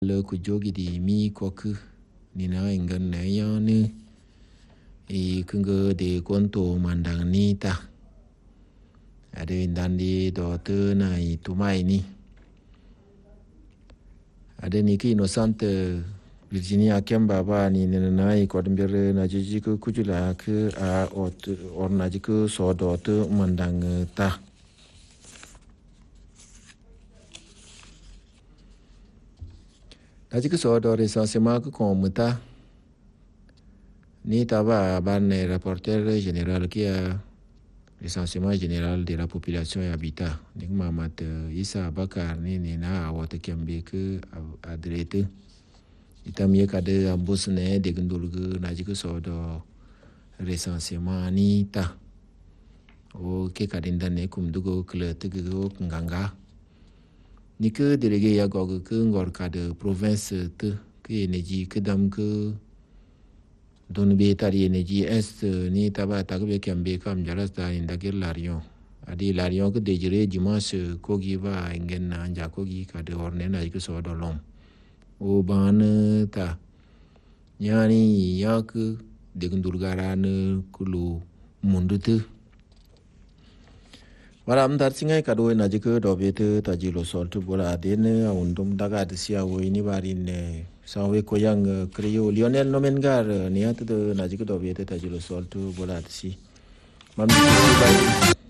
le kujogi di mi koku ni na ingan na ya ni kunga de konto mandang ni ta ada indandi do te na itumai ni ada ni ki innocent Virginia Kemba ba ni na i kodmbere na jiji ku kujula ke a or na jiku so do te mandang ta Naji ke so do recensement ke komita ni taba ban rapporteur général qui a recensement général de la population et habitat ni Mamat Isa Bakar ni na awata kembe ke adrete itam ye kade ambus ne de gundulgu naji ke so do recensement ni ta o ke kadinda ne kumdugo kle tugo nganga ni ke délégué ya gog ke ngor ka de province te ke energie ke dam ke don be tari energie est ni taba tagbe kembe kam jarasta indagir larion adi larion ke dejere dimanche kogi ba ingen na anja kogi ka de orne na ke so do lom o ban ta nyani yak de gundurgaran kulu mundute Wala am dar singai kado na jike do bete tajilo soltu bola adene undum daga de sia wo ini barin sawe koyang kriyo Lionel Nomengar ni atu na jike do bete tajilo soltu bola de si mam